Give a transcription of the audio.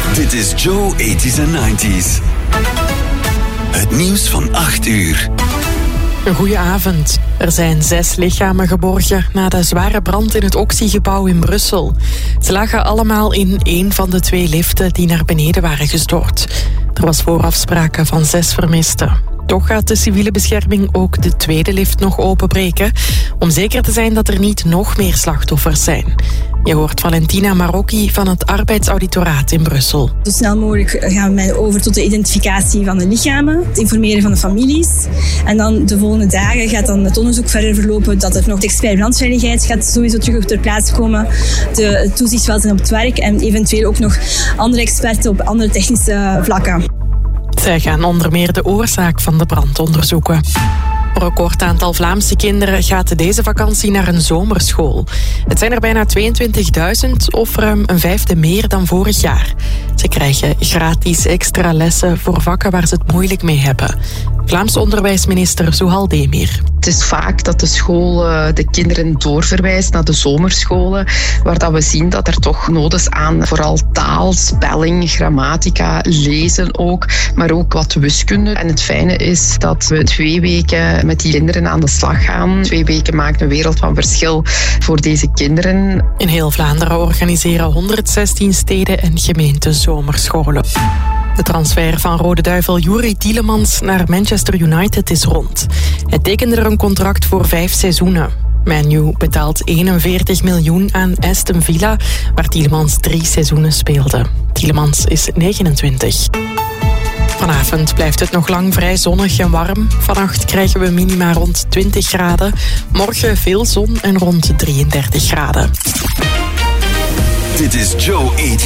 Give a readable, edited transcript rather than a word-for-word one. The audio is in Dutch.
Dit is Joe 80s en 90s. Het nieuws van 8 uur. Een goeie avond. Er zijn 6 lichamen geborgen na de zware brand in het Oxy-gebouw in Brussel. Ze lagen allemaal in één van de 2 liften die naar beneden waren gestort. Er was vooraf sprake van 6 vermisten. Toch gaat de civiele bescherming ook de tweede lift nog openbreken, om zeker te zijn dat er niet nog meer slachtoffers zijn. Je hoort Valentina Marocchi van het Arbeidsauditoraat in Brussel. Zo snel mogelijk gaan we over tot de identificatie van de lichamen, het informeren van de families. En dan de volgende dagen gaat dan het onderzoek verder verlopen dat er nog de expert brandveiligheid gaat sowieso terug ter plaatse komen. De toezichtswelzijn op het werk en eventueel ook nog andere experten op andere technische vlakken. Zij gaan onder meer de oorzaak van de brand onderzoeken. Een recordaantal Vlaamse kinderen gaat deze vakantie naar een zomerschool. Het zijn er bijna 22.000 of ruim een vijfde meer dan vorig jaar. Ze krijgen gratis extra lessen voor vakken waar ze het moeilijk mee hebben. Vlaamse onderwijsminister Zuhal Demir. Het is vaak dat de school de kinderen doorverwijst naar de zomerscholen, waar dat we zien dat er toch nood is aan vooral taal, spelling, grammatica, lezen ook, maar ook wat wiskunde. En het fijne is dat we 2 weken met die kinderen aan de slag gaan. 2 weken maakt een wereld van verschil voor deze kinderen. In heel Vlaanderen organiseren 116 steden en gemeenten zomerscholen. De transfer van Rode Duivel Youri Tielemans naar Manchester United is rond. Hij tekende er een contract voor 5 seizoenen. Man U betaalt 41 miljoen aan Aston Villa, waar Tielemans 3 seizoenen speelde. Tielemans is 29. Vanavond blijft het nog lang vrij zonnig en warm. Vannacht krijgen we minima rond 20 graden. Morgen veel zon en rond 33 graden. Dit is Joe 80s.